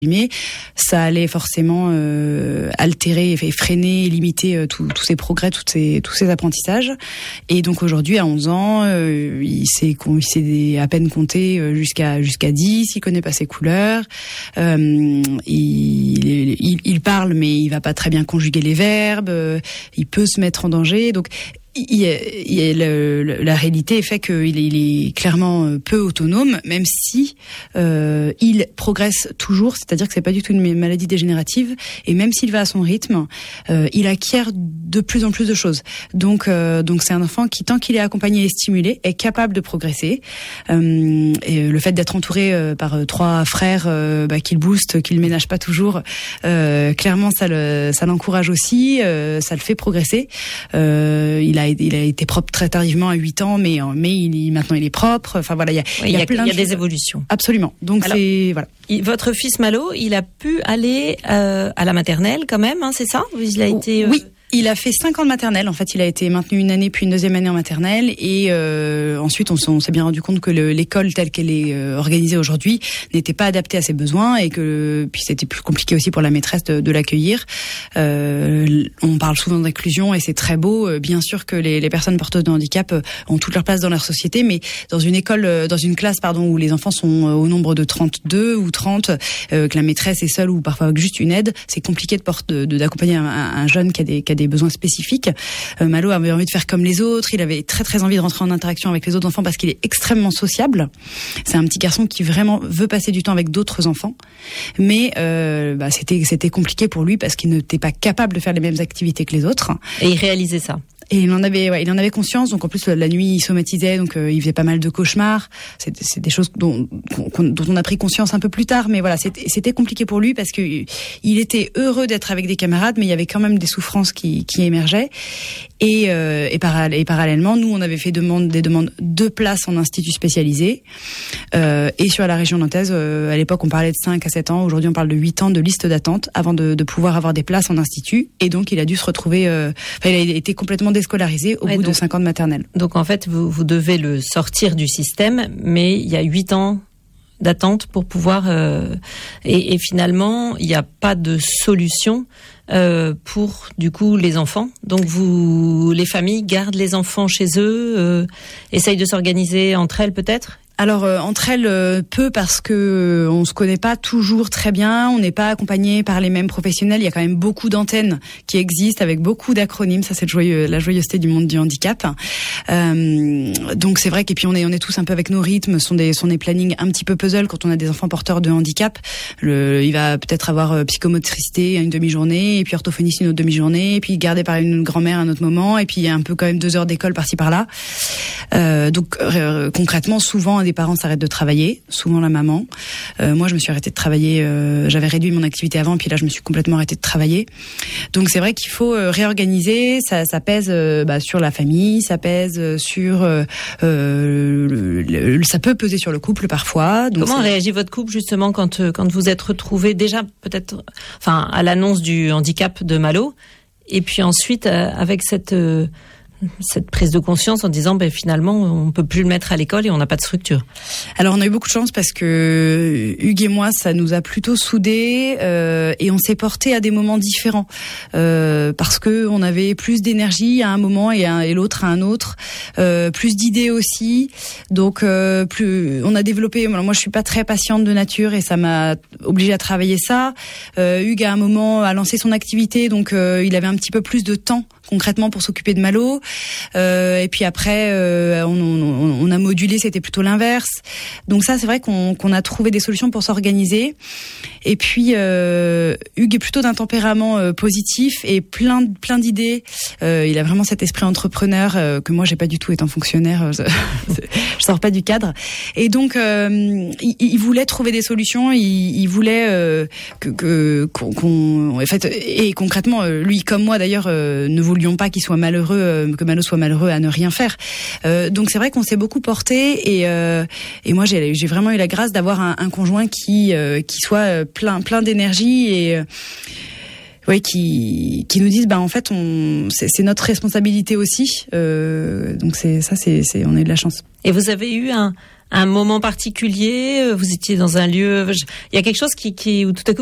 mais ça allait forcément altérer et freiner et limiter tous ses progrès, tous ses apprentissages. Et donc aujourd'hui, à 11 ans, il sait à peine compter jusqu'à 10, il connaît pas ses couleurs, il parle mais il va pas très bien conjuguer les verbes, il peut se mettre en danger. Donc la réalité fait qu'il est clairement peu autonome, même si il progresse toujours, c'est-à-dire que c'est pas du tout une maladie dégénérative, et même s'il va à son rythme, il acquiert de plus en plus de choses. Donc c'est un enfant qui, tant qu'il est accompagné et stimulé, est capable de progresser. Et le fait d'être entouré par 3 frères qu'il booste, qu'il ménage pas toujours, clairement ça l'encourage aussi, ça le fait progresser. Il a été propre très tardivement à 8 ans, mais maintenant il est propre. Enfin voilà, il y a des évolutions. Absolument. Donc alors, voilà. Votre fils Malo, il a pu aller à la maternelle quand même, hein, c'est ça ? Il a été. Oui. Il a fait 5 ans de maternelle. En fait, il a été maintenu une année puis une deuxième année en maternelle. Et ensuite, on s'est bien rendu compte que l'école telle qu'elle est organisée aujourd'hui n'était pas adaptée à ses besoins et que puis c'était plus compliqué aussi pour la maîtresse de l'accueillir. On parle souvent d'inclusion et c'est très beau. Bien sûr que les personnes porteuses de handicap ont toute leur place dans leur société, mais dans une classe où les enfants sont au nombre de 32 ou 30, que la maîtresse est seule ou parfois avec juste une aide, c'est compliqué d'accompagner un jeune qui a des besoins spécifiques. Malo avait envie de faire comme les autres, il avait très très envie de rentrer en interaction avec les autres enfants parce qu'il est extrêmement sociable. C'est un petit garçon qui vraiment veut passer du temps avec d'autres enfants, mais c'était compliqué pour lui parce qu'il n'était pas capable de faire les mêmes activités que les autres. Et il réalisait ça. Et il en avait conscience. Donc en plus la nuit il somatisait, donc il faisait pas mal de cauchemars. C'est des choses dont on a pris conscience un peu plus tard. Mais voilà, c'était compliqué pour lui parce que il était heureux d'être avec des camarades, mais il y avait quand même des souffrances qui émergeaient. Et parallèlement, nous on avait fait des demandes de places en institut spécialisé. Et sur la région nantaise, à l'époque on parlait de 5 à 7 ans. Aujourd'hui on parle de 8 ans de liste d'attente avant de pouvoir avoir des places en institut. Et donc il a dû se retrouver. Il a été complètement déscolarisé au bout de 5 ans de maternelle. Donc en fait, vous devez le sortir du système, mais il y a 8 ans d'attente pour pouvoir... et finalement, il n'y a pas de solution pour, du coup, les enfants. Donc les familles gardent les enfants chez eux, essayent de s'organiser entre elles peut-être ? Alors entre elles peu parce que on se connaît pas toujours très bien, on n'est pas accompagné par les mêmes professionnels. Il y a quand même beaucoup d'antennes qui existent avec beaucoup d'acronymes. Ça c'est la joyeuseté du monde du handicap. Donc c'est vrai puis on est tous un peu avec nos rythmes, sont des plannings un petit peu puzzle quand on a des enfants porteurs de handicap. Il va peut-être avoir psychomotricité une demi-journée et puis orthophoniste une autre demi-journée et puis gardé par une grand-mère un autre moment et puis il y a un peu quand même 2 heures d'école par-ci par-là. Donc concrètement souvent des parents s'arrêtent de travailler, souvent la maman. Moi, je me suis arrêtée de travailler. J'avais réduit mon activité avant, puis là, je me suis complètement arrêtée de travailler. Donc, c'est vrai qu'il faut réorganiser. Ça pèse sur la famille, ça pèse sur. Ça peut peser sur le couple parfois. Donc comment réagit votre couple justement quand vous êtes retrouvés déjà peut-être, à l'annonce du handicap de Malo, et puis ensuite avec cette prise de conscience en disant finalement on peut plus le mettre à l'école et on n'a pas de structure. Alors on a eu beaucoup de chance parce que Hugues et moi ça nous a plutôt soudés et on s'est portés à des moments différents parce que on avait plus d'énergie à un moment et l'autre à un autre, plus d'idées aussi. Donc plus on a développé. Moi je suis pas très patiente de nature et ça m'a obligée à travailler ça. Hugues à un moment a lancé son activité donc il avait un petit peu plus de temps concrètement pour s'occuper de Malo. Et puis après, on a modulé, c'était plutôt l'inverse. Donc ça, c'est vrai qu'on a trouvé des solutions pour s'organiser. Et puis, Hugues est plutôt d'un tempérament positif et plein d'idées. Il a vraiment cet esprit entrepreneur que moi, j'ai pas du tout étant fonctionnaire. Je sors pas du cadre. Et donc, il voulait trouver des solutions. Il voulait qu'on, en fait, et concrètement, lui comme moi d'ailleurs, ne voulions pas qu'il soit malheureux, que Malo soit malheureux à ne rien faire. Donc c'est vrai qu'on s'est beaucoup porté et moi j'ai vraiment eu la grâce d'avoir un conjoint qui soit plein d'énergie qui nous disent en fait c'est notre responsabilité aussi. Donc on a eu de la chance. Et vous avez eu un moment particulier, vous étiez dans un lieu, il y a quelque chose où tout à coup